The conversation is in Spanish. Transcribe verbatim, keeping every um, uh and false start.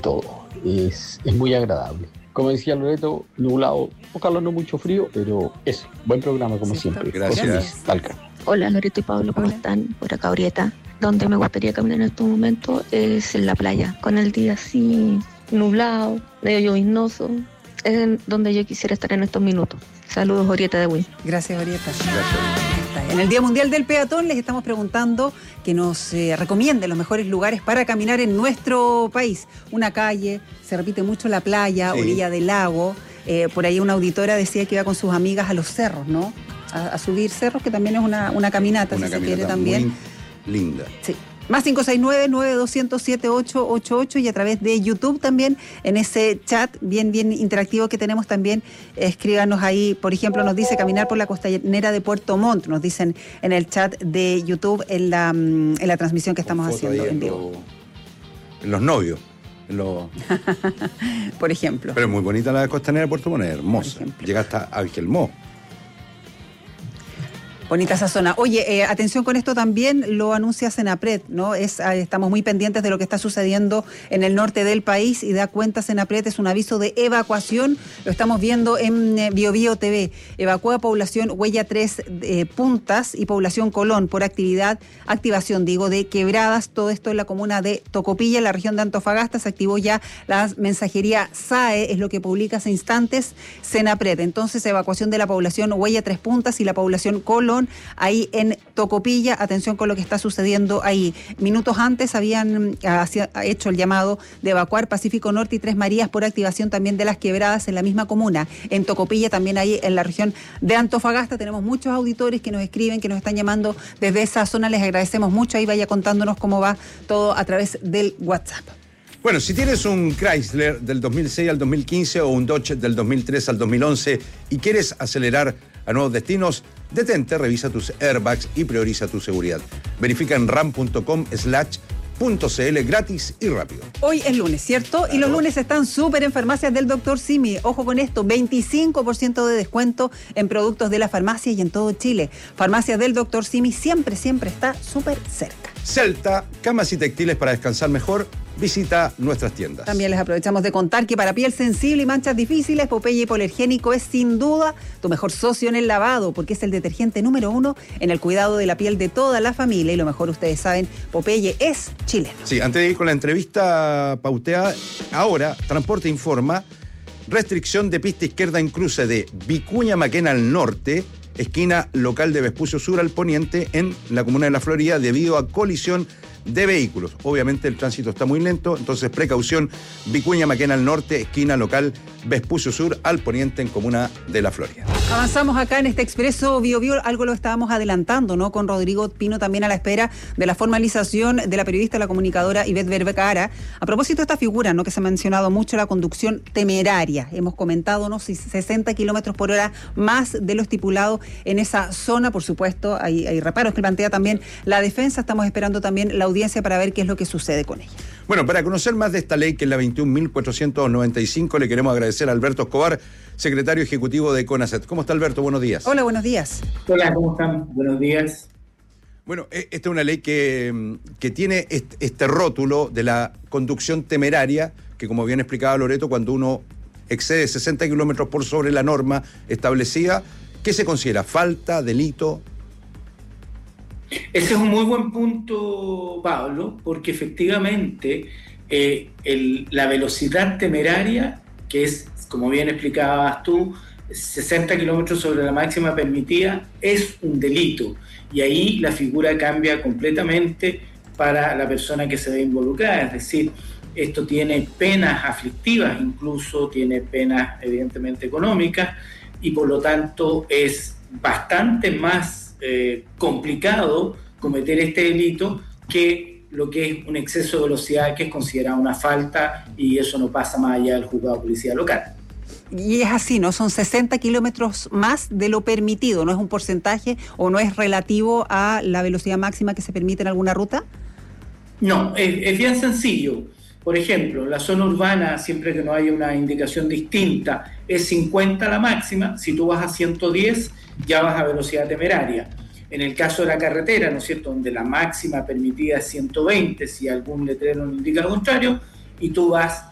todo. Es, es muy agradable. Como decía Loreto, nublado, ojalá no mucho frío, pero eso, buen programa como sí, siempre. Gracias. Talca. Hola Loreto y Pablo, ¿cómo Hola. están? Por acá Orieta. Donde me gustaría caminar en estos momentos es en la playa, con el día así nublado, medio lloviznoso. Es en donde yo quisiera estar en estos minutos. Saludos, Orieta de Win. Gracias, Orieta. Gracias. En el Día Mundial del Peatón les estamos preguntando que nos eh, recomienden los mejores lugares para caminar en nuestro país. Una calle, se repite mucho la playa, sí. Orilla del lago. Eh, por ahí una auditora decía que iba con sus amigas a los cerros, ¿no? A, a subir cerros, que también es una, una caminata, una si caminata se quiere también. Muy linda. Sí. Más cinco seis nueve, nueve dos cero cero, siete ocho ocho ocho y a través de YouTube también, en ese chat bien bien interactivo que tenemos también, escríbanos ahí. Por ejemplo, nos dice caminar por la costanera de Puerto Montt, nos dicen en el chat de YouTube, en la, en la transmisión que estamos haciendo en vivo. Lo, en los novios. En lo... por ejemplo. Pero es muy bonita la costanera de Puerto Montt, hermosa. Llega hasta Angelmó. Bonita esa zona. Oye, eh, atención con esto también, lo anuncia Senapred, ¿no? Es, eh, estamos muy pendientes de lo que está sucediendo en el norte del país y da cuenta Senapred, es un aviso de evacuación, lo estamos viendo en eh, BioBio T V. Evacúa población Huella tres eh, Puntas y población Colón por actividad, activación, digo, de quebradas, todo esto en la comuna de Tocopilla, en la región de Antofagasta. Se activó ya la mensajería S A E, es lo que publica hace instantes Senapred. Entonces, evacuación de la población Huella tres Puntas y la población Colón, ahí en Tocopilla. Atención con lo que está sucediendo ahí. Minutos antes habían hacia, hecho el llamado de evacuar Pacífico Norte y Tres Marías por activación también de las quebradas en la misma comuna. En Tocopilla, también ahí en la región de Antofagasta, tenemos muchos auditores que nos escriben, que nos están llamando desde esa zona. Les agradecemos mucho. Ahí vaya contándonos cómo va todo a través del WhatsApp. Bueno, si tienes un Chrysler del dos mil seis al dos mil quince o un Dodge del dos mil tres al dos mil once y quieres acelerar a nuevos destinos, detente, revisa tus airbags y prioriza tu seguridad. Verifica en ram punto com slash punto cl gratis y rápido. Hoy es lunes, ¿cierto? Claro. Y los lunes están súper en farmacias del doctor Simi. Ojo con esto, veinticinco por ciento de descuento en productos de la farmacia y en todo Chile. Farmacias del doctor Simi siempre, siempre está súper cerca. Celta, camas y textiles para descansar mejor. Visita nuestras tiendas. También les aprovechamos de contar que para piel sensible y manchas difíciles, Popeye Hipoalergénico es sin duda tu mejor socio en el lavado, porque es el detergente número uno en el cuidado de la piel de toda la familia. Y lo mejor, ustedes saben, Popeye es chileno. Sí, antes de ir con la entrevista pauteada, ahora Transporte informa: restricción de pista izquierda en cruce de Vicuña Maquena al norte, esquina local de Vespucio Sur al poniente, en la comuna de La Florida, debido a colisión de vehículos. Obviamente el tránsito está muy lento, entonces precaución. Vicuña Maquena al norte, esquina local Vespucio Sur al poniente, en comuna de La Florida. Avanzamos acá en este expreso Bio Bio, algo lo estábamos adelantando, ¿no? Con Rodrigo Pino también a la espera de la formalización de la periodista, la comunicadora Ivette Vergara. A propósito de esta figura, ¿no? Que se ha mencionado mucho, la conducción temeraria. Hemos comentado, ¿no? sesenta kilómetros por hora más de lo estipulado en esa zona. Por supuesto, hay, hay reparos que plantea también la defensa. Estamos esperando también la audiencia para ver qué es lo que sucede con ella. Bueno, para conocer más de esta ley, que es la veintiún mil cuatrocientos noventa y cinco, le queremos agradecer a Alberto Escobar, secretario ejecutivo de CONACET. ¿Cómo está, Alberto? Buenos días. Hola, buenos días. Hola, ¿cómo están? Buenos días. Bueno, esta es una ley que, que tiene este, este rótulo de la conducción temeraria, que, como bien explicaba Loreto, cuando uno excede sesenta kilómetros por sobre la norma establecida, ¿qué se considera? ¿Falta, delito? Ese es un muy buen punto, Pablo, porque efectivamente eh, el, la velocidad temeraria, que es, como bien explicabas tú, sesenta kilómetros sobre la máxima permitida, es un delito. Y ahí la figura cambia completamente para la persona que se ve involucrada. Es decir, esto tiene penas aflictivas, incluso tiene penas evidentemente económicas, y por lo tanto es bastante más Eh, complicado cometer este delito que lo que es un exceso de velocidad, que es considerado una falta, y eso no pasa más allá del juzgado de policía local. Y es así, ¿no? Son sesenta kilómetros más de lo permitido, ¿no es un porcentaje o no es relativo a la velocidad máxima que se permite en alguna ruta? No, es, es bien sencillo. Por ejemplo, la zona urbana, siempre que no haya una indicación distinta, es cincuenta la máxima. Si tú vas a ciento diez, ya vas a velocidad temeraria. En el caso de la carretera, ¿no es cierto?, donde la máxima permitida es ciento veinte, si algún letrero no indica lo contrario, y tú vas